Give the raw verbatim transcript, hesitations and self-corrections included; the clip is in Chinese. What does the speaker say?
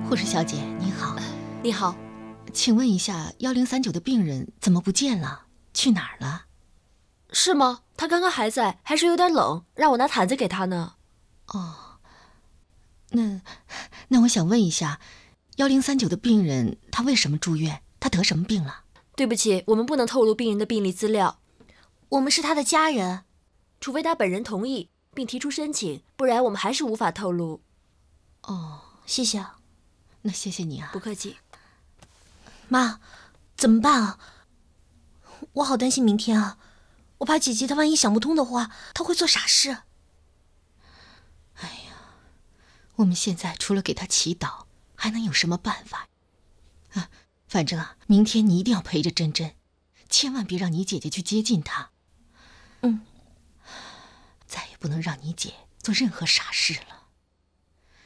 护士小姐您好。 你好， 请问一下，幺零三九的病人怎么不见了？去哪儿了？ 是吗？他刚刚还在，还说有点冷，让我拿毯子给他呢。 哦，那那我想问一下，幺零三九的病人他为什么住院？他得什么病了？ 对不起，我们不能透露病人的病历资料。 我们是他的家人， 除非他本人同意并提出申请，不然我们还是无法透露。 哦， 谢谢啊。 那谢谢你啊。 不客气。 妈，怎么办啊？我好担心明天啊，我怕姐姐她万一想不通的话，她会做傻事。 哎呀，我们现在除了给她祈祷，还能有什么办法啊？反正啊，明天你一定要陪着珍珍，千万别让你姐姐去接近她。 嗯， 再也不能让你姐做任何傻事了。